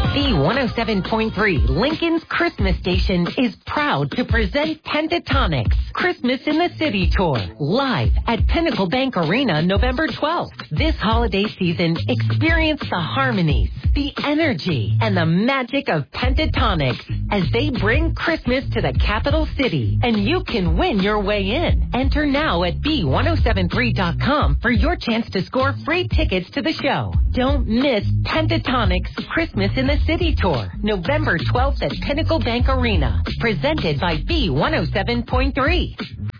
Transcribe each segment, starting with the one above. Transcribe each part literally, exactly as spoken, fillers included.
B one oh seven point three, Lincoln's Christmas station, is proud to present Pentatonix Christmas in the City Tour, live at Pinnacle Bank Arena November twelfth. This holiday season, experience the harmonies, the energy, and the magic of Pentatonix as they bring Christmas to the capital city. And you can win your way in. Enter now at B one oh seven three dot com for your chance to score free tickets to the show. Don't miss Pentatonix Christmas in the City Tour, November twelfth at Pinnacle Bank Arena, presented by B one oh seven point three.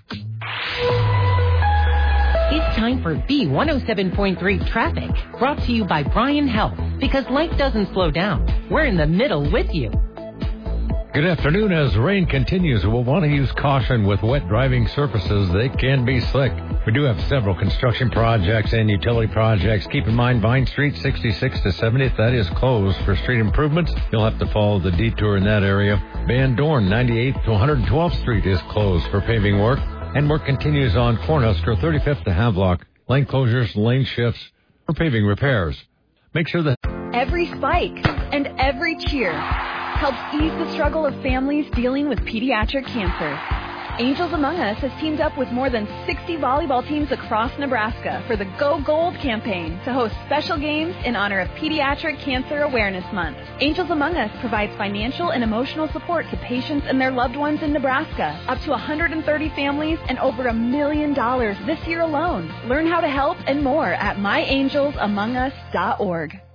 It's time for B one oh seven point three traffic, brought to you by Bryan Health, because life doesn't slow down. We're in the middle with you. Good afternoon. As rain continues, we'll want to use caution with wet driving surfaces. They can be slick. We do have several construction projects and utility projects. Keep in mind, Vine Street, sixty-sixth to seventieth, that is closed for street improvements. You'll have to follow the detour in that area. Van Dorn, ninety-eighth to one hundred twelfth Street is closed for paving work. And work continues on Cornhusker, thirty-fifth to Havelock. Lane closures, lane shifts for paving repairs. Make sure that every spike and every cheer helps ease the struggle of families dealing with pediatric cancer. Angels Among Us has teamed up with more than sixty volleyball teams across Nebraska for the Go Gold campaign to host special games in honor of Pediatric Cancer Awareness Month. Angels Among Us provides financial and emotional support to patients and their loved ones in Nebraska. Up to one hundred thirty families and over a million dollars this year alone. Learn how to help and more at my angels among us dot org.